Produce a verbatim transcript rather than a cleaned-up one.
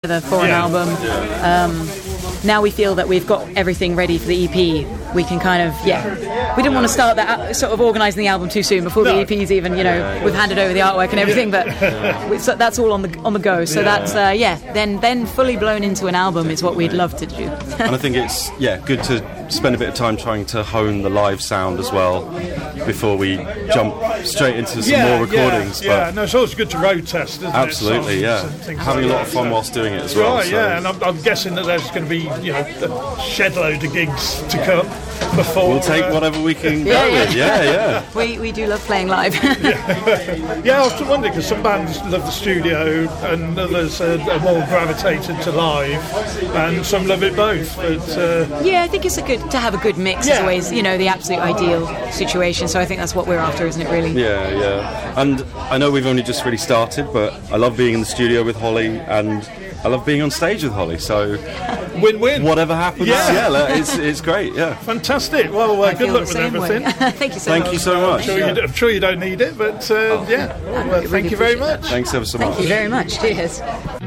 the for an Yeah. album. Um, now we feel that we've got everything ready for the E P. We can kind of, yeah. We didn't want to start that sort of organising the album too soon before No. the E P's even, you know, we've handed over the artwork and everything, but we, so that's all on the on the go. So Yeah. that's, uh, yeah, then, then fully blown into an album is what we'd love to do. And I think it's, yeah, good to spend a bit of time trying to hone the live sound as well before we jump straight into some more recordings. Yeah, yeah. But No, it's always good to road test, isn't absolutely, it? yeah. Songs and things Having like a lot of that, fun so- whilst doing it as well. Right, so. yeah, and I'm, I'm guessing that there's going to be, you know, a shed load of gigs to come before. We'll take uh, whatever we can Yeah, go yeah. with. Yeah, yeah. We, we do love playing live. Yeah, I often wonder because some bands love the studio and others are, are more gravitated to live, and some love it both. But uh, Yeah, I think it's a good to have a good mix. Is Yeah. always, you know, the absolute ideal situation. So I think that's what we're after, isn't it? Really. Yeah, yeah. And I know we've only just really started, but I love being in the studio with Holly, and I love being on stage with Holly. So win-win. whatever happens, Yeah. yeah, like, it's it's great. Yeah. Fantastic. Well, uh, I good feel luck the with same everything. way. Thank you so Thank much. you so much. I'm sure, you, d- I'm sure you don't need it, but uh, yeah. Well, I uh, really thank you very appreciate much. Thanks ever so much. Thank you very much. Cheers.